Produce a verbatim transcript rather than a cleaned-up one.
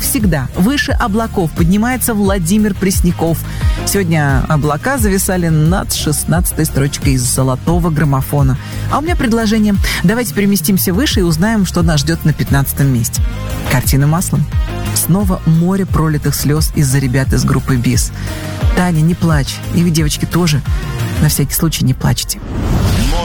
всегда, выше облаков поднимается Владимир Пресняков. Сегодня облака зависали над шестнадцатой строчкой из золотого граммофона. А у меня предложение. Давайте переместимся выше и узнаем, что нас ждет на пятнадцатом месте. Картина маслом. Снова море пролитых слез из-за ребят из группы БИС. Таня, не плачь. И вы, девочки, тоже. На всякий случай не плачьте.